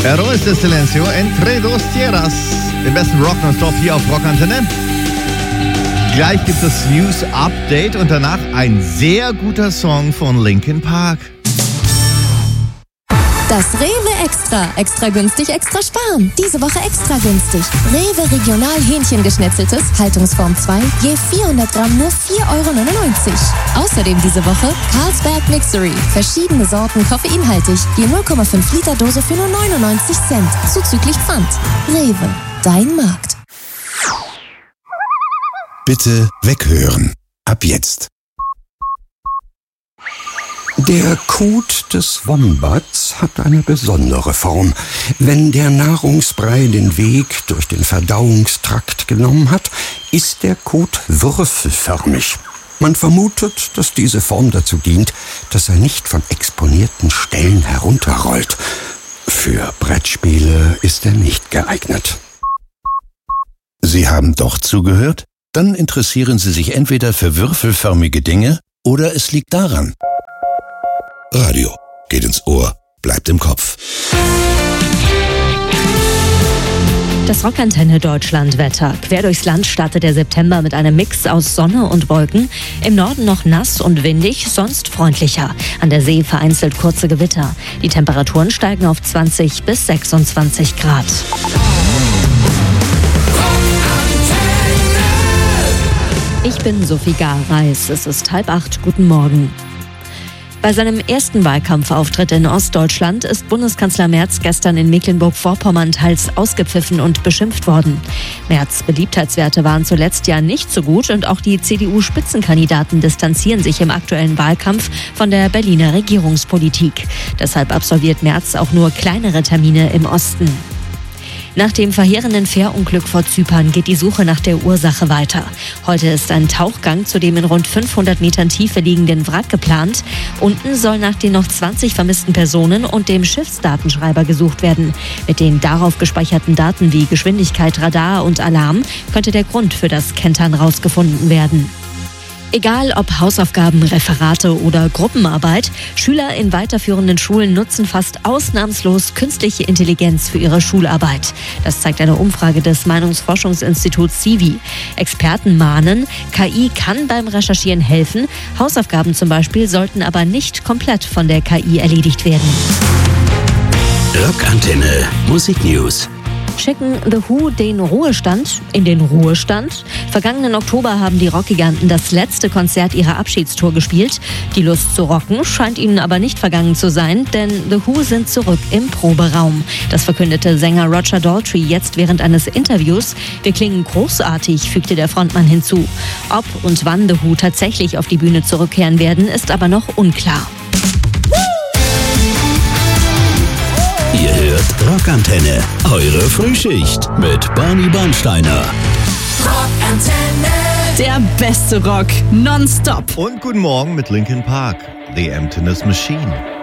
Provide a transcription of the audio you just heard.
Héroes de Silencio, Entre dos Tierras. Den besten Rock nonstop hier auf Rockantenne. Gleich gibt es News Update und danach ein sehr guter Song von Linkin Park. Das Rewe Extra. Extra günstig, extra sparen. Diese Woche extra günstig. Rewe Regional Hähnchengeschnetzeltes, Haltungsform 2, je 400 Gramm nur 4,99 €. Außerdem diese Woche Carlsberg Mixery. Verschiedene Sorten koffeinhaltig. Je 0,5 Liter Dose für nur 99 Cent. Zuzüglich Pfand. Rewe. Dein Markt. Bitte weghören. Ab jetzt. Der Kot des Wombats hat eine besondere Form. Wenn der Nahrungsbrei den Weg durch den Verdauungstrakt genommen hat, ist der Kot würfelförmig. Man vermutet, dass diese Form dazu dient, dass er nicht von exponierten Stellen herunterrollt. Für Brettspiele ist er nicht geeignet. Sie haben doch zugehört? Dann interessieren Sie sich entweder für würfelförmige Dinge oder es liegt daran. Radio geht ins Ohr, bleibt im Kopf. Das Rockantenne Deutschland-Wetter. Quer durchs Land startet der September mit einem Mix aus Sonne und Wolken. Im Norden noch nass und windig, sonst freundlicher. An der See vereinzelt kurze Gewitter. Die Temperaturen steigen auf 20 bis 26 Grad. Ich bin Sophie Garreis. Es ist 7:30. Guten Morgen. Bei seinem ersten Wahlkampfauftritt in Ostdeutschland ist Bundeskanzler Merz gestern in Mecklenburg-Vorpommern teils ausgepfiffen und beschimpft worden. Merz' Beliebtheitswerte waren zuletzt ja nicht so gut und auch die CDU-Spitzenkandidaten distanzieren sich im aktuellen Wahlkampf von der Berliner Regierungspolitik. Deshalb absolviert Merz auch nur kleinere Termine im Osten. Nach dem verheerenden Fährunglück vor Zypern geht die Suche nach der Ursache weiter. Heute ist ein Tauchgang zu dem in rund 500 Metern Tiefe liegenden Wrack geplant. Unten soll nach den noch 20 vermissten Personen und dem Schiffsdatenschreiber gesucht werden. Mit den darauf gespeicherten Daten wie Geschwindigkeit, Radar und Alarm könnte der Grund für das Kentern rausgefunden werden. Egal ob Hausaufgaben, Referate oder Gruppenarbeit, Schüler in weiterführenden Schulen nutzen fast ausnahmslos künstliche Intelligenz für ihre Schularbeit. Das zeigt eine Umfrage des Meinungsforschungsinstituts CIVI. Experten mahnen, KI kann beim Recherchieren helfen, Hausaufgaben zum Beispiel sollten aber nicht komplett von der KI erledigt werden. Rockantenne Musik News. Schicken The Who den Ruhestand in den Ruhestand? Vergangenen Oktober haben die Rockgiganten das letzte Konzert ihrer Abschiedstour gespielt. Die Lust zu rocken scheint ihnen aber nicht vergangen zu sein, denn The Who sind zurück im Proberaum. Das verkündete Sänger Roger Daltrey jetzt während eines Interviews. Wir klingen großartig, fügte der Frontmann hinzu. Ob und wann The Who tatsächlich auf die Bühne zurückkehren werden, ist aber noch unklar. Ihr hört Rockantenne, eure Frühschicht mit Barney Bernsteiner. Rockantenne. Der beste Rock, nonstop. Und guten Morgen mit Linkin Park, The Emptiness Machine.